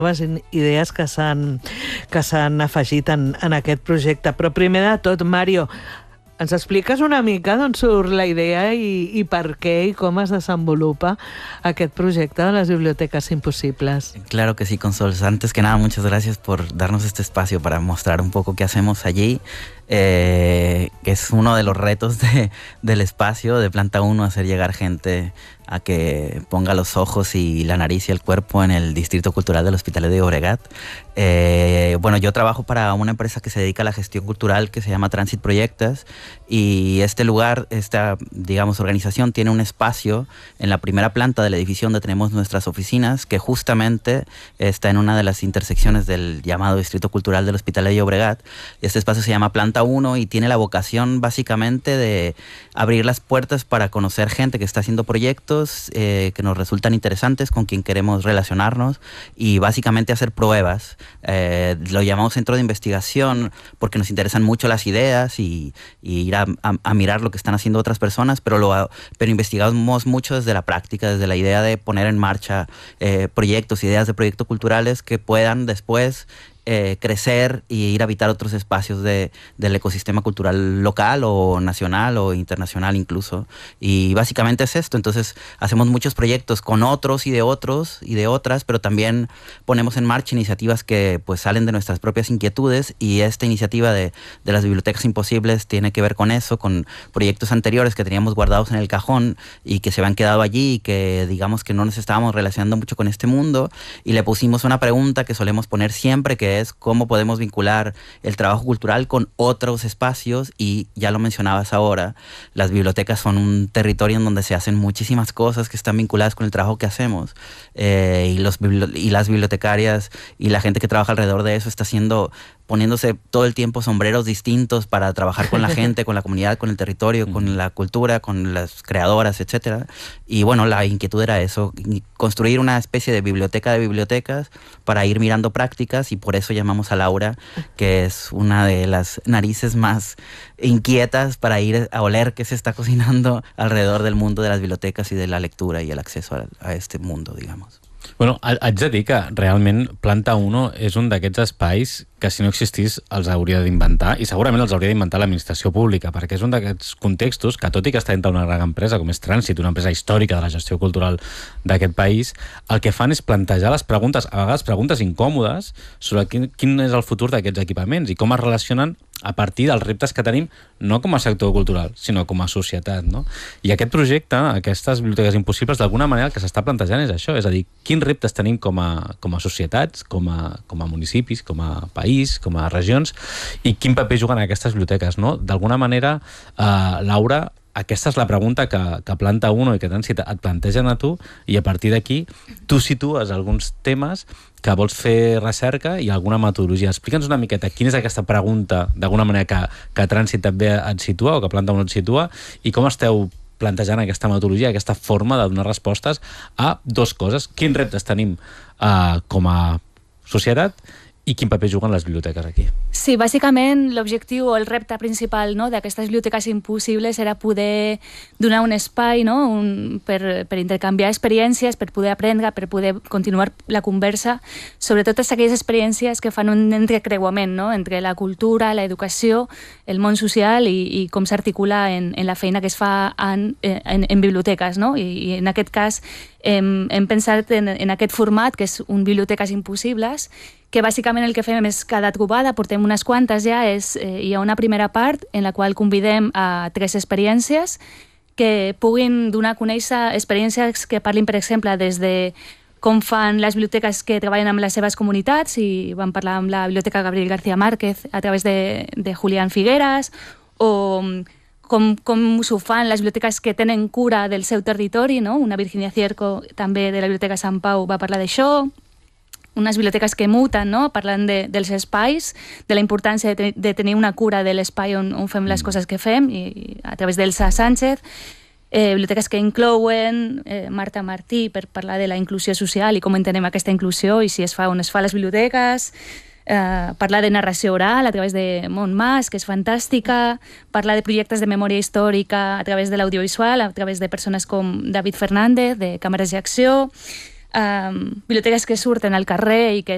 idees que s'han afegit en aquest projecte. Però primer de tot, Mario, ens expliques una mica d'on surt la idea i per què i com es desenvolupa aquest projecte de las bibliotecas imposibles? Claro que sí, Consols. Antes que nada, muchas gracias por darnos este espacio para mostrar un poco qué hacemos allí. Que es uno de los retos del espacio de Planta 1, hacer llegar gente a que ponga los ojos y la nariz y el cuerpo en el Distrito Cultural del Hospitalet de Llobregat. Bueno, yo trabajo para una empresa que se dedica a la gestión cultural que se llama Transit Projectes, y este lugar, esta, digamos, organización tiene un espacio en la primera planta del edificio donde tenemos nuestras oficinas, que justamente está en una de las intersecciones del llamado Distrito Cultural del Hospitalet de Llobregat. Este espacio se llama Planta 1 y tiene la vocación básicamente de abrir las puertas para conocer gente que está haciendo proyectos que nos resultan interesantes, con quien queremos relacionarnos, y básicamente hacer pruebas. Lo llamamos centro de investigación porque nos interesan mucho las ideas y ir a mirar lo que están haciendo otras personas, pero investigamos mucho desde la práctica, desde la idea de poner en marcha proyectos, ideas de proyectos culturales que puedan después crecer y ir a habitar otros espacios del ecosistema cultural local o nacional o internacional incluso. Y básicamente es esto. Entonces hacemos muchos proyectos con otros y de otras, pero también ponemos en marcha iniciativas que pues salen de nuestras propias inquietudes, y esta iniciativa de las bibliotecas imposibles tiene que ver con eso, con proyectos anteriores que teníamos guardados en el cajón y que se habían quedado allí y que digamos que no nos estábamos relacionando mucho con este mundo, y le pusimos una pregunta que solemos poner siempre, que es cómo podemos vincular el trabajo cultural con otros espacios. Y ya lo mencionabas ahora, las bibliotecas son un territorio en donde se hacen muchísimas cosas que están vinculadas con el trabajo que hacemos, y las bibliotecarias y la gente que trabaja alrededor de eso está poniéndose todo el tiempo sombreros distintos para trabajar con la gente, con la comunidad, con el territorio, con la cultura, con las creadoras, etcétera. Y bueno, la inquietud era eso, construir una especie de biblioteca de bibliotecas para ir mirando prácticas, y por eso llamamos a Laura, que es una de las narices más inquietas para ir a oler qué se está cocinando alrededor del mundo de las bibliotecas y de la lectura y el acceso a este mundo, digamos. Bueno, haig de dir que realment Planta 1 és un d'aquests espais que si no existís els hauria d'inventar, i segurament els hauria d'inventar l'administració pública, perquè és un d'aquests contextos que, tot i que està dintre una gran empresa com és Transit, una empresa històrica de la gestió cultural d'aquest país, el que fan és plantejar les preguntes, a vegades preguntes incòmodes, sobre quin és el futur d'aquests equipaments i com es relacionen a partir dels reptes que tenim, no com a sector cultural, sinó com a societat, no? I aquest projecte, aquestes biblioteques impossibles, d'alguna manera el que s'està plantejant és això, és a dir, quins reptes tenim com a societats, com a municipis, com a país, com a regions, i quin paper juguen aquestes biblioteques, no? D'alguna manera, Laura, aquesta és la pregunta que Planta 1 i que Transit et plantegen a tu, i a partir d'aquí tu situes alguns temes que vols fer recerca i alguna metodologia. Explica'ns una miqueta quina és aquesta pregunta, d'alguna manera, que Transit també et situa, o que Planta 1 et situa, i com esteu plantejant aquesta metodologia, aquesta forma de donar respostes a dues coses. Quins reptes tenim com a societat i quin paper juguen les biblioteques aquí? Sí, bàsicament l'objectiu o el repte principal, no, d'aquestes biblioteques impossibles era poder donar un espai, no, per intercanviar experiències, per poder aprendre, per poder continuar la conversa sobre totes aquelles experiències que fan un entrecreuament, no, entre la cultura, l'educació, el món social i com s'articula en la feina que es fa en biblioteques, no? I en aquest cas hem pensat en aquest format, que és un Biblioteques Impossibles, que bàsicament el que fem és cada trobada, portem unes quantes ja, hi ha una primera part en la qual convidem a 3 experiències que puguin donar a conèixer experiències que parlin, per exemple, des de com fan les biblioteques que treballen amb les seves comunitats, i vam parlar amb la Biblioteca Gabriel García Márquez a través de Julián Figueras, o com s'ho fan les biblioteques que tenen cura del seu territori, no? Una Virginia Cierco, també de la Biblioteca Sant Pau, va parlar d'això. Unes biblioteques que muten, no? Parlant dels espais, de la importància de tenir una cura de l'espai on fem les coses que fem, i a través d'Elsa Sánchez. Biblioteques que inclouen Marta Martí, per parlar de la inclusió social i com entenem aquesta inclusió i si es fa on es fa a les biblioteques. Parlar de narració oral a través de Montmas, que és fantàstica, parlar de projectes de memòria històrica a través de l'audiovisual, a través de persones com David Fernández, de Càmeres i Acció, biblioteques que surten al carrer i que